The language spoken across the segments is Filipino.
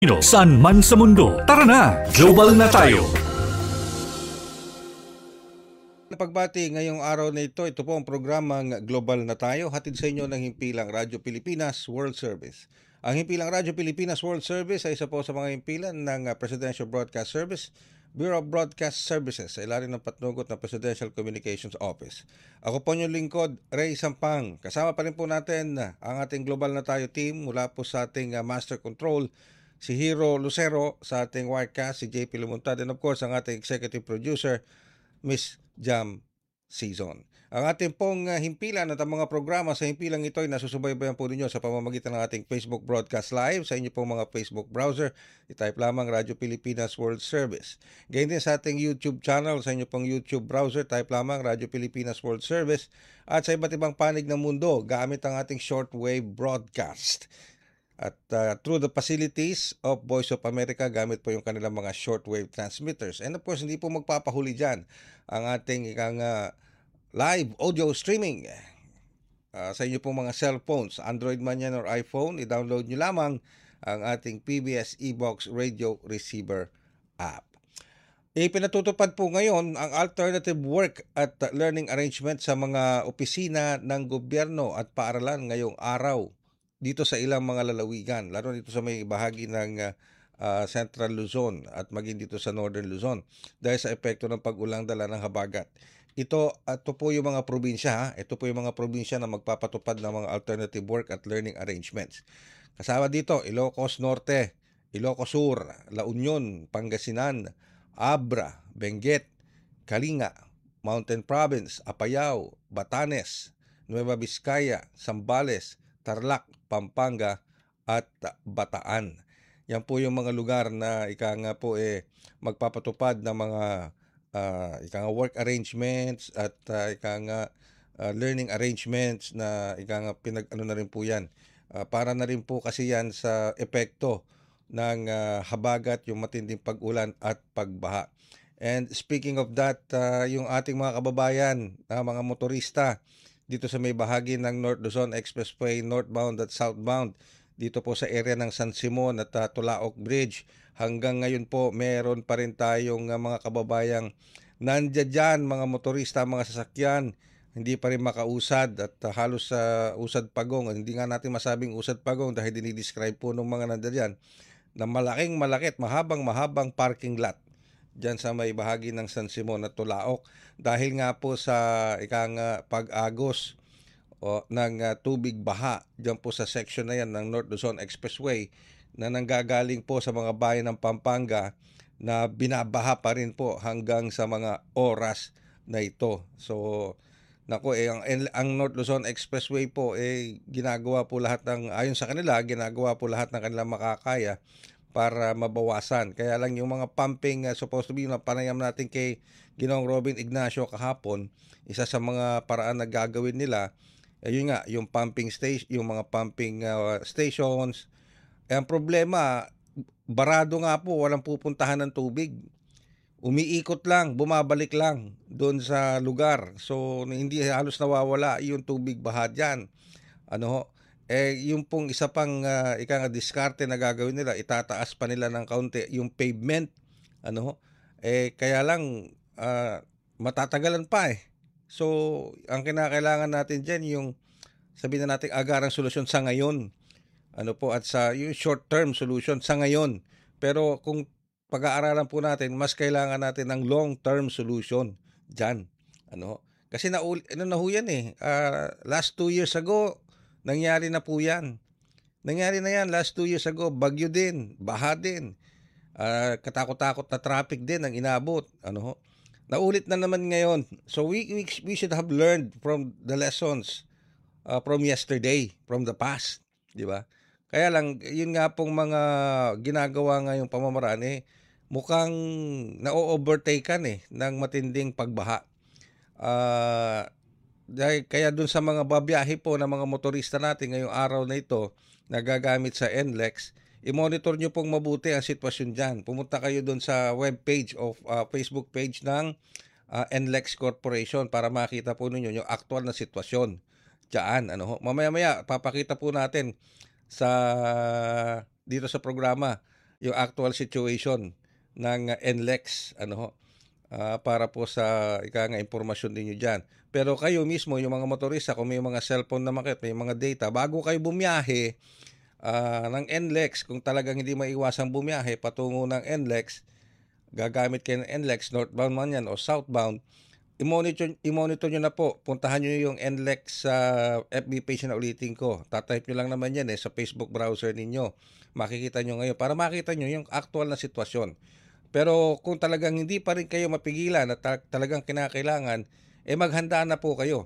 Saan man sa mundo, tara na! Global na tayo! Napagbati ngayong araw na ito po ang programang Global na Tayo, hatid sa inyo ng Himpilang Radyo Pilipinas World Service. Ang Himpilang Radyo Pilipinas World Service ay isa po sa mga himpilan ng Presidential Broadcast Service, Bureau of Broadcast Services sa ilalim ng patnugot ng Presidential Communications Office. Ako po yung lingkod, Ray Sampang. Kasama pa rin po natin ang ating Global na Tayo team mula po sa ating Master Control, si Hero Lucero, sa ating Wirecast, si JP Lumuntad, and of course ang ating Executive Producer, Miss Jam Season. Ang ating pong himpilan at ang mga programa sa himpilang ito ay nasusubaybayan po ninyo sa pamamagitan ng ating Facebook Broadcast Live sa inyo pong mga Facebook browser. I-type lamang Radyo Pilipinas World Service. Ganyan din sa ating YouTube channel, sa inyo pong YouTube browser, type lamang Radyo Pilipinas World Service. At sa iba't ibang panig ng mundo, gamit ang ating shortwave broadcast. At through the facilities of Voice of America, gamit po yung kanilang mga shortwave transmitters. And of course, hindi po magpapahuli dyan ang ating live audio streaming sa inyo pong mga cellphones, Android man yan or iPhone. I-download nyo lamang ang ating PBS eBox Radio Receiver app. Ipinatutupad po ngayon ang alternative work at learning arrangement sa mga opisina ng gobyerno at paaralan ngayong araw dito sa ilang mga lalawigan, lalo dito sa may bahagi ng Central Luzon at maging dito sa Northern Luzon dahil sa epekto ng pag-ulang dala ng habagat. Ito po yung mga probinsya, ito po yung mga probinsya na magpapatupad ng mga alternative work at learning arrangements. Kasama dito, Ilocos Norte, Ilocos Sur, La Union, Pangasinan, Abra, Benguet, Kalinga, Mountain Province, Apayao, Batanes, Nueva Vizcaya, Zambales, Tarlac, Pampanga at Bataan. Yan po yung mga lugar na magpapatupad ng mga work arrangements at learning arrangements na pinag-ano na rin po yan. Para na rin po kasi yan sa epekto ng habagat, yung matinding pag-ulan at pagbaha. And speaking of that, yung ating mga kababayan, mga motorista, dito sa may bahagi ng North Luzon Expressway, northbound at southbound, dito po sa area ng San Simon at Tulaok Bridge. Hanggang ngayon po, meron pa rin tayong mga kababayang nandiyan dyan, mga motorista, mga sasakyan, hindi pa rin makausad at halos usad pagong. Hindi nga natin masabing usad pagong dahil dinidescribe po ng mga nandiyan dyan na malaki at mahabang parking lot dyan sa may bahagi ng San Simon at Tulaok dahil nga po sa pag-agos ng tubig baha dyan po sa section na yan ng North Luzon Expressway na nanggagaling po sa mga bayan ng Pampanga na binabaha pa rin po hanggang sa mga oras na ito. So ang North Luzon Expressway po ginagawa po lahat ayon sa kanila, ginagawa po lahat ng kanilang makakaya para mabawasan. Kaya lang yung mga pumping supposed to be na panayam natin kay Ginoong Robin Ignacio kahapon, isa sa mga paraan na gagawin nila yun nga, yung pumping station, yung mga pumping stations. Ang problema, barado nga po, walang pupuntahan ng tubig. Umiikot lang, bumabalik lang doon sa lugar. So hindi halos nawawala yung tubig baha diyan. Yung pong isa pang diskarte na gagawin nila, itataas pa nila ng kaunti yung pavement. Kaya lang matatagalan pa . So, ang kinakailangan natin diyan yung sabihin na natin agarang solusyon sa ngayon. At sa yung short-term solution sa ngayon. Pero kung pag-aaralan po natin, mas kailangan natin ng long-term solution diyan. Kasi na ho yan last 2 years ago, nangyari na po yan. Nangyari na yan last 2 years ago. Bagyo din, baha din. Katakot-takot na traffic din ang inabot. Naulit na naman ngayon. So we should have learned from the lessons from yesterday, from the past. Di ba? Kaya lang, yun nga pong mga ginagawa ngayong pamamaraan mukhang na-overtaken ng matinding pagbaha. Kaya dun sa mga babiyahe po ng mga motorista natin ngayong araw na ito na gagamit sa NLEX, i-monitor nyo pong mabuti ang sitwasyon dyan. Pumunta kayo dun sa webpage of Facebook page ng NLEX Corporation para makita po ninyo yung actual na sitwasyon dyan. Mamaya-maya papakita po natin dito sa programa yung actual situation ng NLEX, ano ho, para po sa impormasyon ninyo diyan. Pero kayo mismo, yung mga motorista, kung may mga cellphone naman kayo, may mga data, bago kayo bumiyahe ng NLEX, kung talagang hindi maiwasang bumiyahe patungo ng NLEX, gagamit kayo ng NLEX, northbound man yan o southbound, i-monitor nyo na po. Puntahan nyo yung NLEX sa FB page na ulitin ko. Tatype nyo lang naman yan sa Facebook browser ninyo. Makikita nyo ngayon para makita nyo yung actual na sitwasyon. Pero kung talagang hindi pa rin kayo mapigilan at talagang kinakailangan, maghanda na po kayo.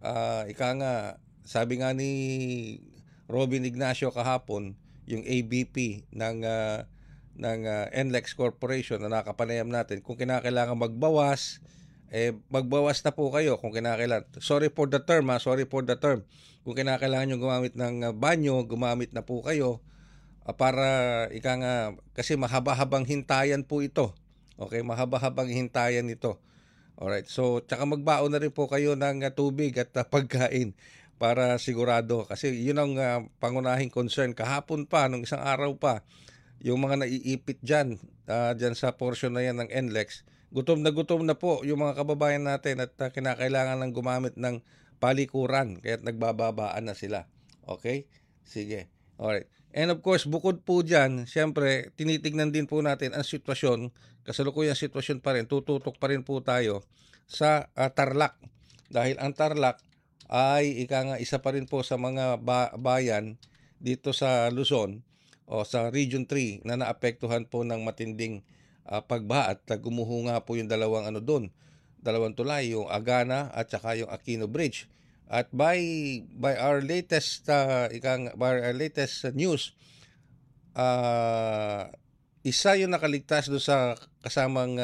Sabi nga ni Robin Ignacio kahapon, yung AVP ng NLEX Corporation na nakapanayam natin, kung kinakailangan magbawas, magbawas na po kayo kung kinakailangan. Sorry for the term. Kung kinakailangan nyo gumamit ng banyo, gumamit na po kayo. Para kasi mahaba-habang hintayan po ito. Okay, mahaba-habang hintayan ito. Alright, so tsaka magbaon na rin po kayo ng tubig at pagkain para sigurado. Kasi yun ang pangunahing concern. Kahapon pa, nung isang araw pa, yung mga naiipit dyan sa portion na yan ng NLEX, gutom na po yung mga kababayan natin at kinakailangan ng gumamit ng palikuran. Kaya't nagbababaan na sila. Okay? Sige. Alright. And of course, bukod po dyan, siyempre, tinitignan din po natin ang sitwasyon, kasalukuyang sitwasyon pa rin, tututok pa rin po tayo sa Tarlac. Dahil ang Tarlac ay isa pa rin po sa mga bayan dito sa Luzon o sa Region 3 na naapektuhan po ng matinding pagbaha at gumuho nga po yung dalawang tulay, yung Agana at saka yung Aquino Bridge. At by our latest news, isa yung nakaligtas do sa kasamang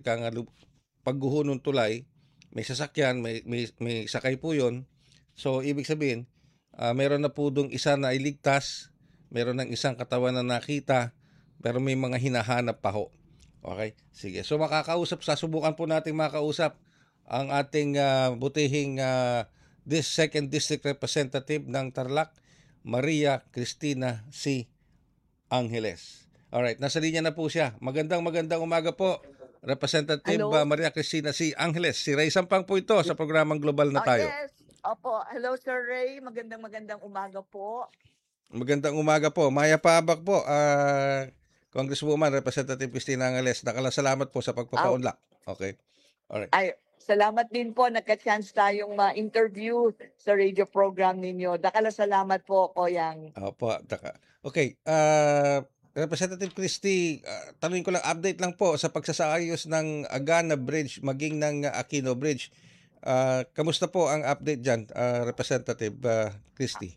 pagguho ng tulay. May sasakyan, may sakay po yun. So ibig sabihin, meron na po dong isa na iligtas, meron ng isang katawan na nakita, pero may mga hinahanap pa ho. Okay? Sige. So sasubukan po nating makausap ang ating butihing this second district representative ng Tarlac, Maria Cristina C. Angeles. Alright, nasa linya na po siya. Magandang umaga po, Representative Maria Cristina C. Angeles. Si Ray Sampang po ito sa programang Global na Tayo. Yes. Opo. Hello, Sir Ray. Magandang umaga po. Magandang umaga po. Maya Paabak po, Congresswoman Representative Cristina Angeles. Salamat po sa pagpapaunlak. Okay. Alright. Ay, salamat din po. Nagka-chance tayong ma-interview sa radio program ninyo. Salamat po, Koyang. Opo. Okay. Representative Christy, tanungin ko lang, update lang po sa pagsasaayos ng Agana Bridge maging ng Aquino Bridge. Kamusta po ang update dyan, Representative Christy?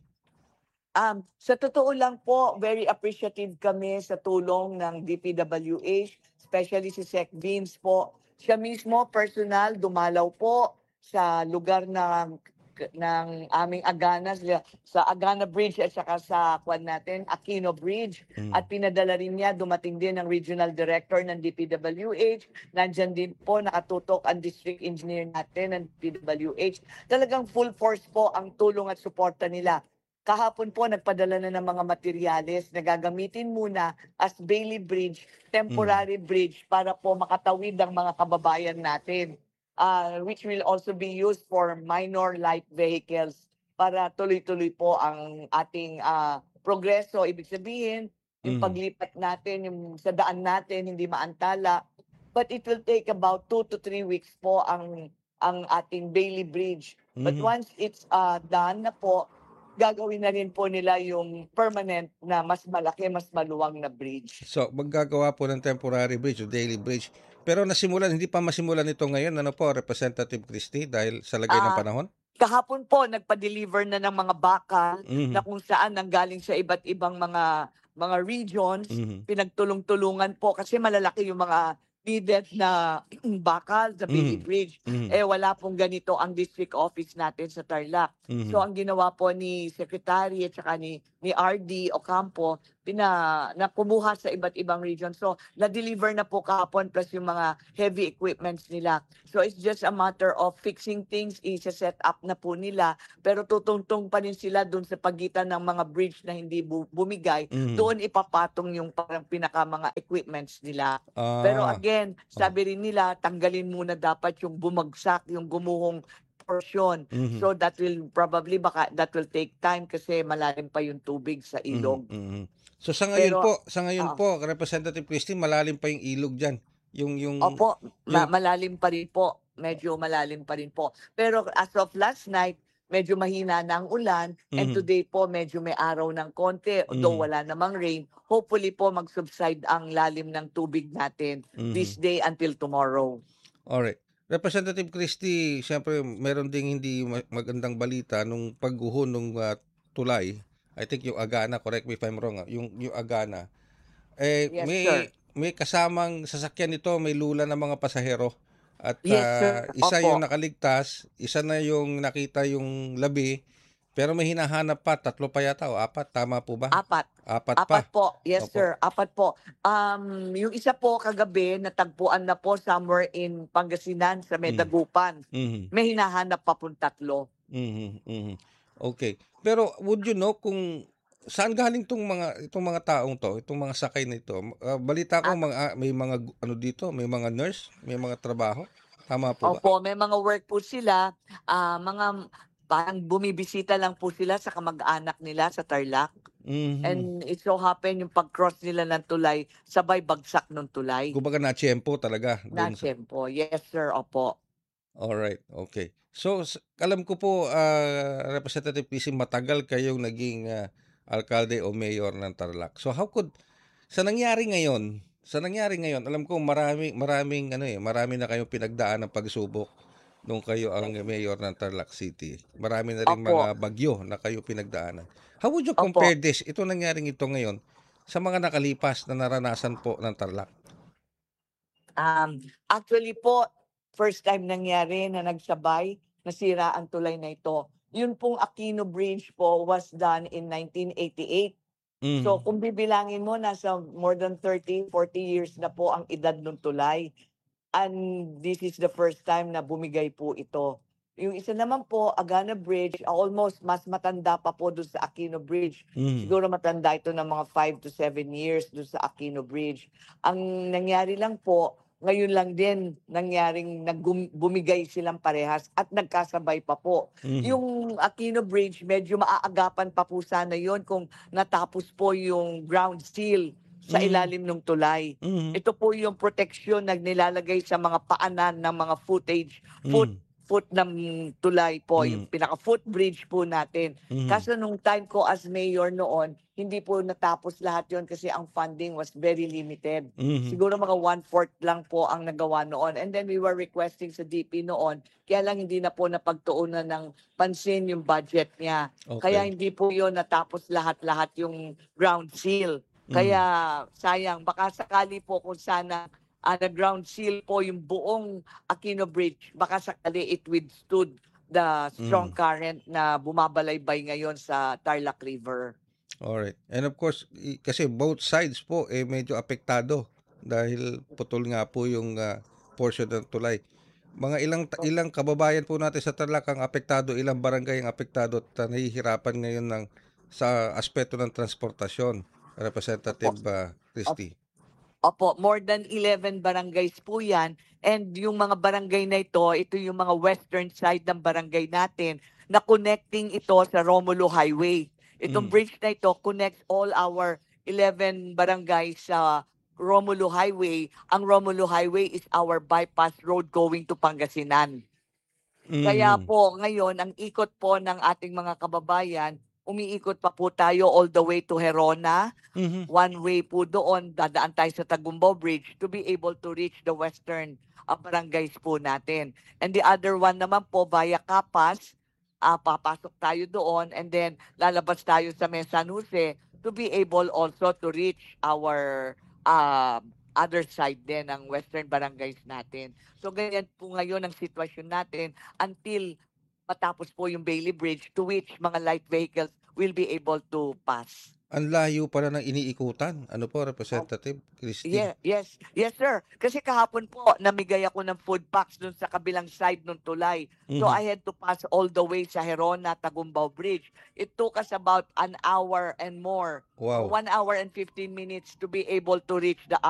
Sa totoo lang po, very appreciative kami sa tulong ng DPWH, especially si Sec Vince po. Siya mismo, personal, dumalaw po sa lugar ng aming Agana, sa Agana Bridge at saka sa Aquino Bridge. At pinadala rin niya, dumating din ang Regional Director ng DPWH. Nandyan din po, nakatutok ang District Engineer natin ng DPWH. Talagang full force po ang tulong at suporta nila. Kahapon po, nagpadala na ng mga materyales na gagamitin muna as Bailey Bridge, temporary bridge, para po makatawid ang mga kababayan natin, which will also be used for minor light vehicles para tuloy-tuloy po ang ating progreso. Ibig sabihin, yung paglipat natin, yung sa daan natin, hindi maantala. But it will take about 2 to 3 weeks po ang ating Bailey Bridge. But once it's done na po, gagawin na rin po nila yung permanent na mas malaki, mas maluwang na bridge. So, maggagawa po ng temporary bridge o daily bridge. Pero hindi pa masimulan ito ngayon, Representative Christy, dahil sa lagay ng panahon? Kahapon po, nagpa-deliver na ng mga bakal na kung saan nanggaling sa iba't ibang mga regions. Pinagtulong-tulungan po kasi malalaki yung mga needed na bakal sa Bailey Bridge. Wala pong ganito ang district office natin sa Tarlac. So ang ginawa po ni Secretary at saka ni RD Ocampo, na kumuha sa iba't ibang region. So, na-deliver na po kahapon plus yung mga heavy equipments nila. So, it's just a matter of fixing things, i-set up na po nila. Pero tutungtong pa rin sila dun sa pagitan ng mga bridge na hindi bumigay. Mhm. Doon ipapatong yung parang pinaka mga equipments nila. Pero Ah, again, sabi rin nila, tanggalin muna dapat yung bumagsak, yung gumuhong portion. mhm, So that will probably that will take time kasi malalim pa yung tubig sa mhm, ilog. mhm. So Pero sa ngayon ah, po, Representative Christie, malalim pa yung ilog diyan. opo, Yung malalim pa rin po. Medyo malalim pa rin po. Pero as of last night, medyo mahina na ang ulan and mhm, today po medyo may araw ng konti, though mhm, wala namang rain. Hopefully po mag-subside ang lalim ng tubig natin this mhm. day until tomorrow. Alright. Representative Christie, siyempre meron ding hindi magandang balita nung pagguho nung tulay. I think yung Agana, correct me if I'm wrong, yung Agana. Yes, sir. May kasamang sasakyan nito, may lula ng mga pasahero. At Yes, sir. isa yung Opo. nakaligtas, isa na yung nakita yung labi, pero may hinahanap pa, 3 pa yata o 4, tama po ba? Apat. 4 Apat pa. po. Yes, Opo. sir. Apat po. Yung isa po kagabi natagpuan na po somewhere in Pangasinan sa Mm. Medagupan. Mhm. May hinahanap pa pong 3. Mhm. Mhm. Okay. Pero would you know kung saan galing itong mga taong to, itong mga sakay nito? Balita ko At may mga ano dito, may mga nurse, may mga trabaho. Tama po ba? opo, may mga work po sila, mga parang bumibisita lang po sila sa kamag-anak nila sa Tarlac. Mhm. And it so happen yung pag-cross nila ng tulay, sabay bagsak ng tulay. Kumbaga natiyempo talaga Na doon sa. tempo. Yes, sir. Opo. Alright, okay. So alam ko po, Representative PC, matagal kayong naging alkalde o mayor ng Tarlac. So sa nangyari ngayon, alam ko maraming marami na kayong pinagdaan ng pagsubok nung kayo ang mayor ng Tarlac City. Marami na ring Opo. mga bagyo na kayo pinagdaanan. How would you Opo. compare ito nangyaring ito ngayon sa mga nakalipas na naranasan po ng Tarlac? Actually po, first time nangyari na nagsabay, nasira ang tulay na ito. Yun pong Aquino Bridge po was done in 1988. So Mhm. kung bibilangin mo, nasa more than 30, 40 years na po ang edad ng tulay. And this is the first time na bumigay po ito. Yung isa naman po, Agana Bridge, almost mas matanda pa po doon sa Aquino Bridge. Mhm. Siguro matanda ito ng mga 5 to 7 years doon sa Aquino Bridge. Ang nangyari lang po, ngayon lang din nangyaring bumigay silang parehas at nagkasabay pa po. Mhm. Yung Aquino Bridge, medyo maaagapan pa po sana yon kung natapos po yung ground seal sa Mhm. ilalim ng tulay. Mhm. Ito po yung proteksyon na nilalagay sa mga paanan ng mga Mhm. foot ng tulay po, yung Mhm. pinaka-footbridge po natin. Mhm. Kaso nung time ko as mayor noon, hindi po natapos lahat yon kasi ang funding was very limited. Mhm. Siguro mga 1/4 lang po ang nagawa noon. And then we were requesting sa DP noon, kaya lang hindi na po napagtuunan ng pansin yung budget niya. Kaya Okay. hindi po yon natapos lahat-lahat yung ground seal. Kaya Mhm. sayang, baka sakali po kung sana nag-ground seal po yung buong Aquino Bridge, baka sakali it withstood the strong Mhm. current na bumabalaybay ngayon sa Tarlac River. Alright. And of course, kasi both sides po medyo apektado dahil putol nga po yung portion ng tulay. Mga ilang kababayan po natin sa Tarlac ang apektado, ilang barangay ang apektado at nahihirapan ngayon sa aspeto ng transportasyon, Opo. Representative Christie. Opo, more than 11 barangays po yan. And yung mga barangay na ito yung mga western side ng barangay natin na connecting ito sa Romulo Highway. Itong Mhm. bridge na ito connects all our 11 barangays sa Romulo Highway. Ang Romulo Highway is our bypass road going to Pangasinan. Kaya Mhm. po ngayon ang ikot po ng ating mga kababayan, umiikot pa po tayo all the way to Herona. Mhm. One way po doon, dadaan tayo sa Tagumbao Bridge to be able to reach the western barangays po natin. And the other one naman po via Capas, papasok tayo doon and then lalabas tayo sa San Jose to be able also to reach our other side din ng western barangays natin. So ganyan po ngayon ang sitwasyon natin until matapos po yung Bailey Bridge to which mga light vehicles will be able to pass. Ang layo pala ng iniikutan. Ano po, Op Representative Christie? Yes sir. Kasi kahapon po namigay ako ng food packs dun sa kabilang side ng tulay. So Mhm. I had to pass all the way sa Herona, Tagumbao Bridge. It took us about an hour and more, or Wow. 1 hour and 15 minutes to be able to reach the